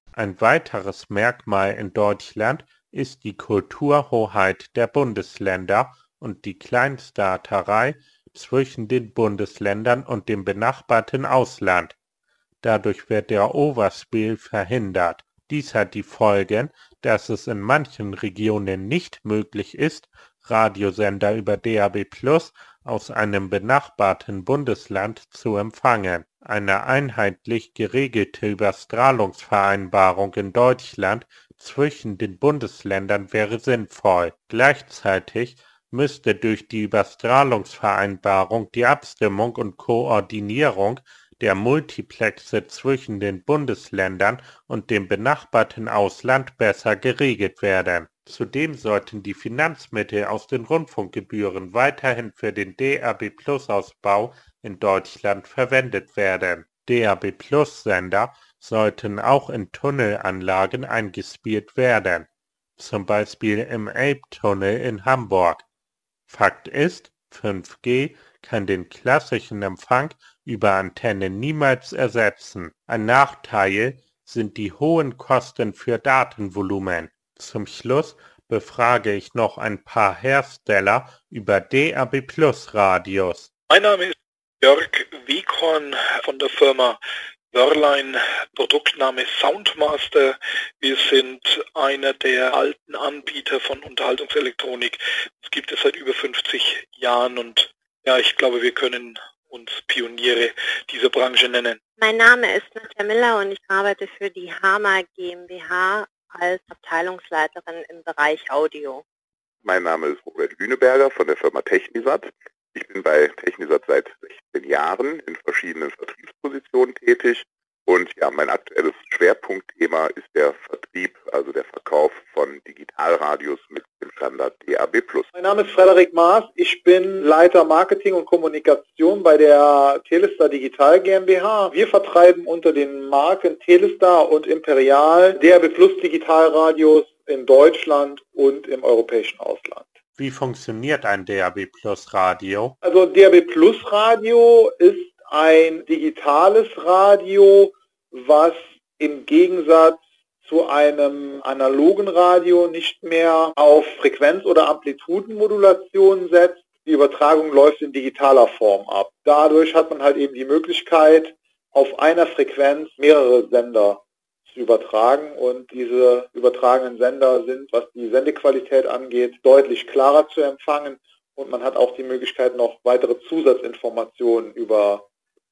Ein weiteres Merkmal in Deutschland ist die Kulturhoheit der Bundesländer und die Kleinstaaterei zwischen den Bundesländern und dem benachbarten Ausland. Dadurch wird der Overspill verhindert. Dies hat die Folgen, dass es in manchen Regionen nicht möglich ist, Radiosender über DAB+ aus einem benachbarten Bundesland zu empfangen. Eine einheitlich geregelte Überstrahlungsvereinbarung in Deutschland zwischen den Bundesländern wäre sinnvoll. Gleichzeitig müsste durch die Überstrahlungsvereinbarung die Abstimmung und Koordinierung der Multiplexe zwischen den Bundesländern und dem benachbarten Ausland besser geregelt werden. Zudem sollten die Finanzmittel aus den Rundfunkgebühren weiterhin für den DAB+-Ausbau in Deutschland verwendet werden. DAB+-Sender sollten auch in Tunnelanlagen eingespielt werden, zum Beispiel im Elbtunnel in Hamburg. Fakt ist, 5G kann den klassischen Empfang über Antenne niemals ersetzen. Ein Nachteil sind die hohen Kosten für Datenvolumen. Zum Schluss befrage ich noch ein paar Hersteller über DAB+-Radios. Mein Name ist Jörg Weghorn von der Firma Wörlein, Produktname Soundmaster. Wir sind einer der alten Anbieter von Unterhaltungselektronik. Das gibt es seit über 50 Jahren und ja, ich glaube, wir können uns Pioniere dieser Branche nennen. Mein Name ist Nadja Miller und ich arbeite für die HAMA GmbH als Abteilungsleiterin im Bereich Audio. Mein Name ist Robert Lüneberger von der Firma Technisat. Ich bin bei Technisat seit 16 Jahren in verschiedenen Vertriebspositionen tätig und ja, mein aktuelles Schwerpunktthema ist der Vertrieb, also der Verkauf von Digitalradios mit dem Standard DAB+. Mein Name ist Frederik Maas, ich bin Leiter Marketing und Kommunikation bei der Telestar Digital GmbH. Wir vertreiben unter den Marken Telestar und Imperial DAB+ Digitalradios in Deutschland und im europäischen Ausland. Wie funktioniert ein DAB+-Radio? Also DAB+-Radio ist ein digitales Radio, was im Gegensatz zu einem analogen Radio nicht mehr auf Frequenz- oder Amplitudenmodulation setzt. Die Übertragung läuft in digitaler Form ab. Dadurch hat man halt eben die Möglichkeit, auf einer Frequenz mehrere Sender zu übertragen und diese übertragenen Sender sind, was die Sendequalität angeht, deutlich klarer zu empfangen und man hat auch die Möglichkeit, noch weitere Zusatzinformationen über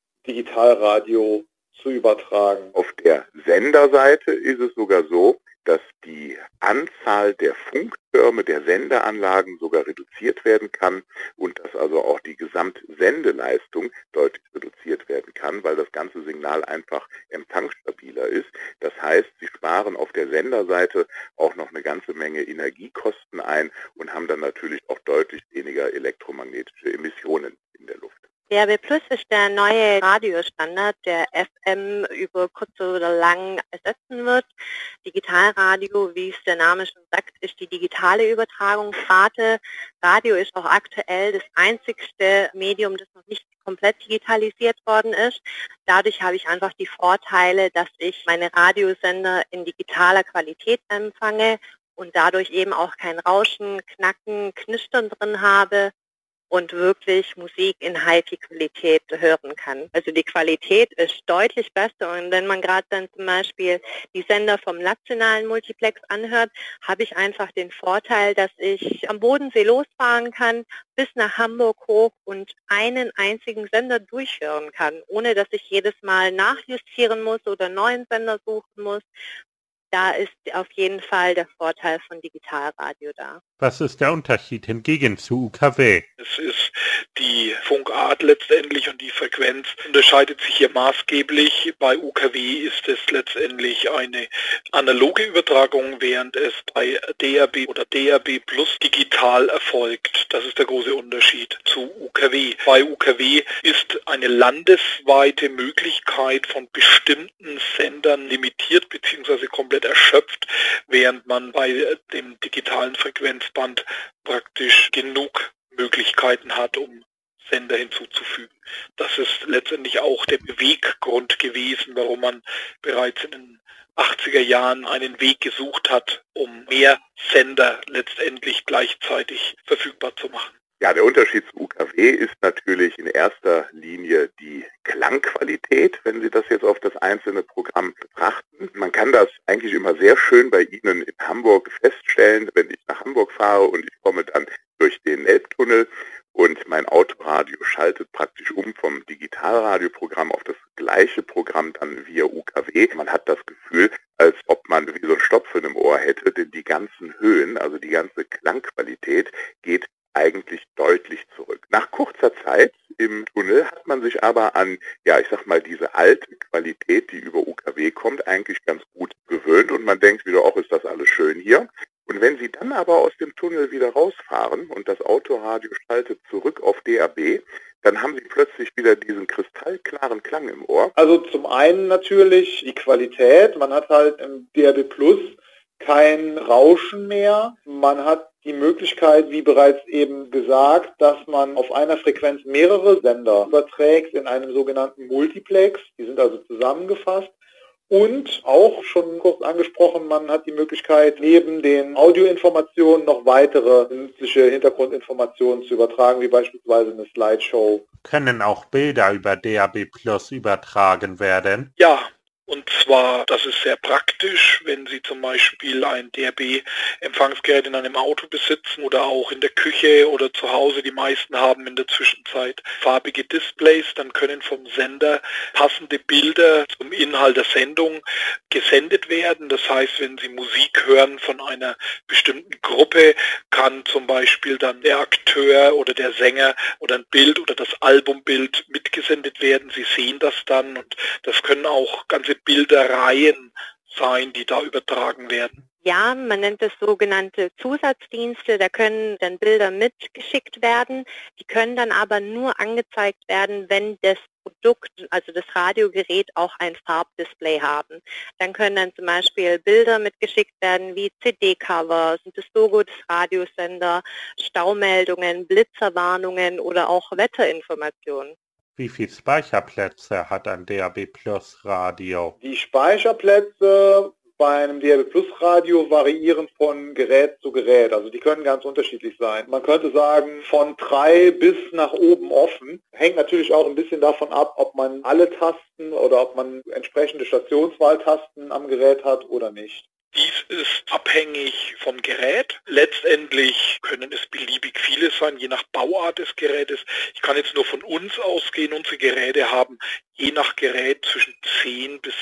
Digitalradio zu übertragen. Auf der Senderseite ist es sogar so, dass die Anzahl der Funktürme, der Sendeanlagen sogar reduziert werden kann und dass also auch die Gesamtsendeleistung deutlich reduziert werden kann, weil das ganze Signal einfach empfangsstabiler ist. Das heißt, Sie sparen auf der Senderseite auch noch eine ganze Menge Energiekosten ein und haben dann natürlich auch deutlich weniger elektromagnetische Emissionen in der Luft. DAB+ ist der neue Radiostandard, der FM über kurz oder lang ersetzen wird. Digitalradio, wie es der Name schon sagt, ist die digitale Übertragungsrate. Radio ist auch aktuell das einzigste Medium, das noch nicht komplett digitalisiert worden ist. Dadurch habe ich einfach die Vorteile, dass ich meine Radiosender in digitaler Qualität empfange und dadurch eben auch kein Rauschen, Knacken, Knistern drin habe und wirklich Musik in High-Qualität hören kann. Also die Qualität ist deutlich besser und wenn man gerade dann zum Beispiel die Sender vom nationalen Multiplex anhört, habe ich einfach den Vorteil, dass ich am Bodensee losfahren kann, bis nach Hamburg hoch und einen einzigen Sender durchhören kann, ohne dass ich jedes Mal nachjustieren muss oder einen neuen Sender suchen muss. Da ist auf jeden Fall der Vorteil von Digitalradio da. Was ist der Unterschied hingegen zu UKW? Es ist die Funkart letztendlich und die Frequenz unterscheidet sich hier maßgeblich. Bei UKW ist es letztendlich eine analoge Übertragung, während es bei DAB oder DAB Plus digital erfolgt. Das ist der große Unterschied zu UKW. Bei UKW ist eine landesweite Möglichkeit von bestimmten Sendern limitiert bzw. komplett erschöpft, während man bei dem digitalen Frequenzband praktisch genug Möglichkeiten hat, um Sender hinzuzufügen. Das ist letztendlich auch der Beweggrund gewesen, warum man bereits in den 80er Jahren einen Weg gesucht hat, um mehr Sender letztendlich gleichzeitig verfügbar zu machen. Ja, der Unterschied zu UKW ist natürlich in erster Linie die Klangqualität, wenn Sie das jetzt auf das einzelne Programm betrachten. Man kann das eigentlich immer sehr schön bei Ihnen in Hamburg feststellen, wenn ich nach Hamburg fahre und ich komme dann durch den Elbtunnel und mein Autoradio schaltet praktisch um vom Digitalradioprogramm auf das gleiche Programm dann via UKW. Man hat das Gefühl, als ob man wie so ein Stopfen im Ohr hätte, denn die ganzen Höhen, also die ganze Klangqualität geht eigentlich deutlich zurück. Nach kurzer Zeit im Tunnel hat man sich aber an, diese alte Qualität, die über UKW kommt, eigentlich ganz gut gewöhnt und man denkt wieder, ist das alles schön hier. Und wenn Sie dann aber aus dem Tunnel wieder rausfahren und das Autoradio schaltet zurück auf DAB, dann haben Sie plötzlich wieder diesen kristallklaren Klang im Ohr. Also zum einen natürlich die Qualität. Man hat halt im DAB Plus kein Rauschen mehr. Man hat die Möglichkeit, wie bereits eben gesagt, dass man auf einer Frequenz mehrere Sender überträgt in einem sogenannten Multiplex. Die sind also zusammengefasst. Und auch schon kurz angesprochen, man hat die Möglichkeit, neben den Audioinformationen noch weitere nützliche Hintergrundinformationen zu übertragen, wie beispielsweise eine Slideshow. Können auch Bilder über DAB Plus übertragen werden? Ja. Und zwar, das ist sehr praktisch, wenn Sie zum Beispiel ein DAB-Empfangsgerät in einem Auto besitzen oder auch in der Küche oder zu Hause. Die meisten haben in der Zwischenzeit farbige Displays, dann können vom Sender passende Bilder zum Inhalt der Sendung gesendet werden. Das heißt, wenn Sie Musik hören von einer bestimmten Gruppe, kann zum Beispiel dann der Akteur oder der Sänger oder ein Bild oder das Albumbild mitgesendet werden. Sie sehen das dann und das können auch ganze Bilderreihen sein, die da übertragen werden. Ja, man nennt das sogenannte Zusatzdienste, da können dann Bilder mitgeschickt werden, die können dann aber nur angezeigt werden, wenn das Produkt, also das Radiogerät, auch ein Farbdisplay haben. Dann können dann zum Beispiel Bilder mitgeschickt werden wie CD-Covers, das Logo des Radiosender, Staumeldungen, Blitzerwarnungen oder auch Wetterinformationen. Wie viele Speicherplätze hat ein DAB Plus Radio? Die Speicherplätze bei einem DAB Plus Radio variieren von Gerät zu Gerät. Also die können ganz unterschiedlich sein. Man könnte sagen, von 3 bis nach oben offen. Hängt natürlich auch ein bisschen davon ab, ob man alle Tasten oder ob man entsprechende Stationswahltasten am Gerät hat oder nicht. Dies ist abhängig vom Gerät. Letztendlich können es beliebig viele sein, je nach Bauart des Gerätes. Ich kann jetzt nur von uns ausgehen. Unsere Geräte haben je nach Gerät zwischen 10 bis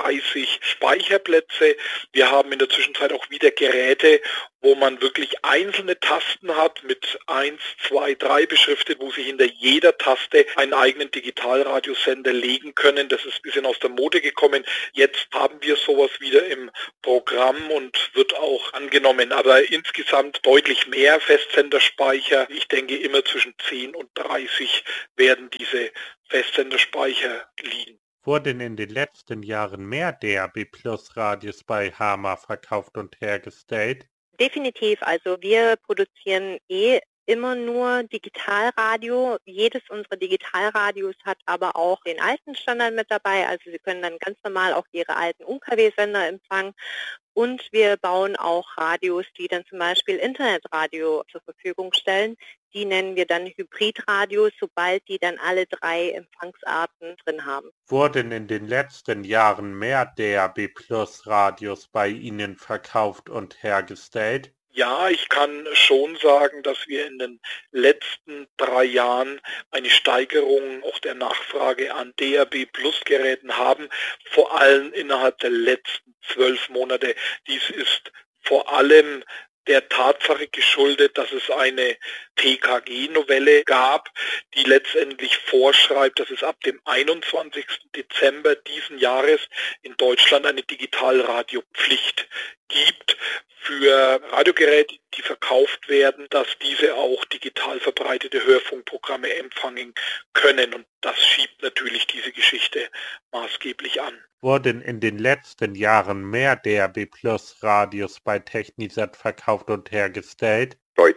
30 Speicherplätze. Wir haben in der Zwischenzeit auch wieder Geräte, wo man wirklich einzelne Tasten hat mit 1, 2, 3 beschriftet, wo sich hinter jeder Taste einen eigenen Digitalradiosender legen können. Das ist ein bisschen aus der Mode gekommen. Jetzt haben wir sowas wieder im Programm und wird auch angenommen. Aber insgesamt deutlich mehr Festsenderspeicher. Ich denke, immer zwischen 10 und 30 werden diese Festsenderspeicher liegen. Wurden in den letzten Jahren mehr DAB Plus Radios bei Hama verkauft und hergestellt? Definitiv, also wir produzieren immer nur Digitalradio. Jedes unserer Digitalradios hat aber auch den alten Standard mit dabei. Also Sie können dann ganz normal auch Ihre alten UKW-Sender empfangen. Und wir bauen auch Radios, die dann zum Beispiel Internetradio zur Verfügung stellen. Die nennen wir dann Hybridradios, sobald die dann alle 3 Empfangsarten drin haben. Wurden in den letzten Jahren mehr DAB Plus Radios bei Ihnen verkauft und hergestellt? Ja, ich kann schon sagen, dass wir in den letzten 3 Jahren eine Steigerung auch der Nachfrage an DAB Plus Geräten haben, vor allem innerhalb der letzten 12 Monate. Dies ist vor allem der Tatsache geschuldet, dass es eine TKG-Novelle gab, die letztendlich vorschreibt, dass es ab dem 21. Dezember diesen Jahres in Deutschland eine Digitalradiopflicht gibt für Radiogeräte, die verkauft werden, dass diese auch digital verbreitete Hörfunkprogramme empfangen können. Und das schiebt natürlich diese Geschichte maßgeblich an. Wurden in den letzten Jahren mehr DAB Plus Radios bei Technisat verkauft und hergestellt? Deutlich.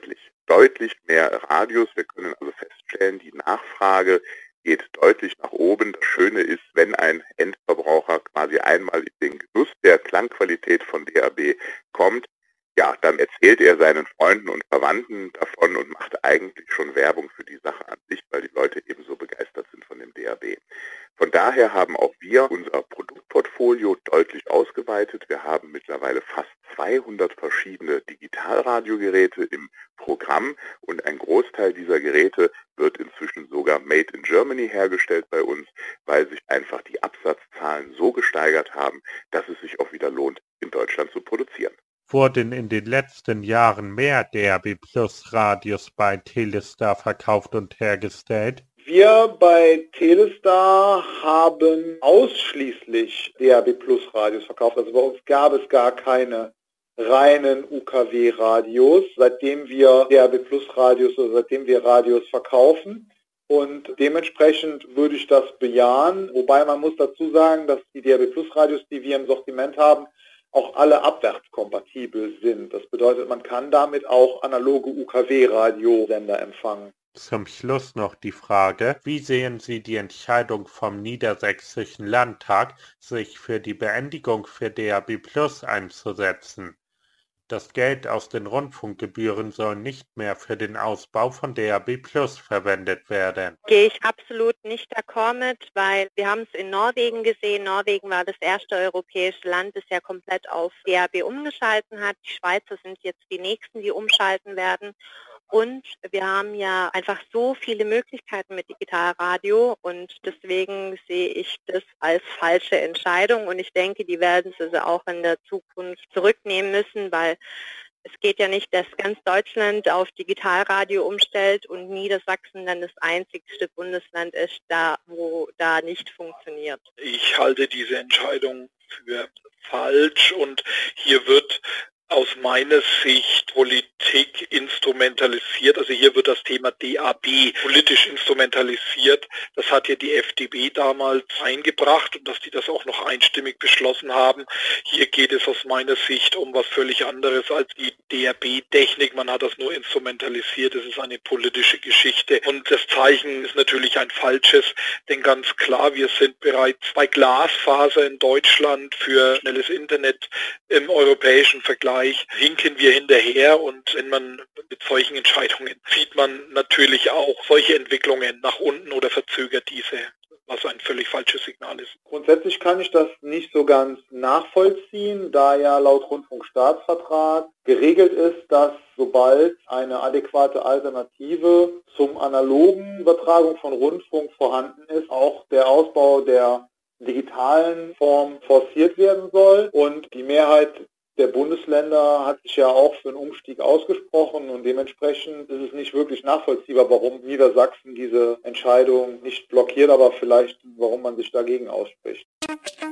deutlich mehr Radios. Wir können also feststellen, die Nachfrage geht deutlich nach oben. Das Schöne ist, wenn ein Endverbraucher quasi einmal in den Genuss der Klangqualität von DAB kommt, ja, dann erzählt er seinen Freunden und Verwandten davon und macht eigentlich schon Werbung für die Sache an sich, weil die Leute eben so begeistert sind von dem DAB. Von daher haben auch wir unser Produktportfolio deutlich ausgeweitet. Wir haben mittlerweile fast 200 verschiedene Digitalradiogeräte im Programm und ein Großteil dieser Geräte wird inzwischen sogar Made in Germany hergestellt bei uns, weil sich einfach die Absatzzahlen so gesteigert haben, dass es sich auch wieder lohnt, in Deutschland zu produzieren. Wurden in den letzten Jahren mehr DAB+ Radios bei Telestar verkauft und hergestellt? Wir bei Telestar haben ausschließlich DAB+ Radios verkauft. Also bei uns gab es gar keine reinen UKW-Radios, seitdem wir DAB+ Radios oder seitdem wir Radios verkaufen. Und dementsprechend würde ich das bejahen. Wobei man muss dazu sagen, dass die DAB+ Radios, die wir im Sortiment haben, auch alle abwärtskompatibel sind. Das bedeutet, man kann damit auch analoge UKW-Radiosender empfangen. Zum Schluss noch die Frage, wie sehen Sie die Entscheidung vom Niedersächsischen Landtag, sich für die Beendigung für DAB+ einzusetzen? Das Geld aus den Rundfunkgebühren soll nicht mehr für den Ausbau von DAB+ verwendet werden. Gehe ich absolut nicht d'accord mit, weil wir haben es in Norwegen gesehen. Norwegen war das erste europäische Land, das ja komplett auf DAB umgeschalten hat. Die Schweizer sind jetzt die nächsten, die umschalten werden. Und wir haben ja einfach so viele Möglichkeiten mit Digitalradio und deswegen sehe ich das als falsche Entscheidung und ich denke, die werden es also auch in der Zukunft zurücknehmen müssen, weil es geht ja nicht, dass ganz Deutschland auf Digitalradio umstellt und Niedersachsen dann das einzigste Bundesland ist, wo da nicht funktioniert. Ich halte diese Entscheidung für falsch und hier wird aus meiner Sicht Politik instrumentalisiert, also hier wird das Thema DAB politisch instrumentalisiert. Das hat ja die FDP damals eingebracht und dass die das auch noch einstimmig beschlossen haben. Hier geht es aus meiner Sicht um was völlig anderes als die DAB-Technik. Man hat das nur instrumentalisiert, es ist eine politische Geschichte und das Zeichen ist natürlich ein falsches, denn ganz klar, wir sind bereits bei Glasfaser in Deutschland für schnelles Internet im europäischen Vergleich. Hinken wir hinterher und wenn man mit solchen Entscheidungen sieht man natürlich auch solche Entwicklungen nach unten oder verzögert diese, was ein völlig falsches Signal ist. Grundsätzlich kann ich das nicht so ganz nachvollziehen, da ja laut Rundfunkstaatsvertrag geregelt ist, dass sobald eine adäquate Alternative zum analogen Übertragung von Rundfunk vorhanden ist, auch der Ausbau der digitalen Form forciert werden soll und die Mehrheit der Bundesländer hat sich ja auch für einen Umstieg ausgesprochen und dementsprechend ist es nicht wirklich nachvollziehbar, warum Niedersachsen diese Entscheidung nicht blockiert, aber vielleicht warum man sich dagegen ausspricht.